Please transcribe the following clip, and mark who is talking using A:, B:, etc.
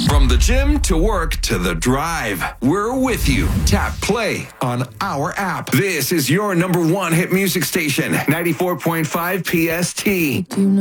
A: From the gym to work to the drive, we're with you. Tap play on our app. This is your number one hit music station, 94.5 PST.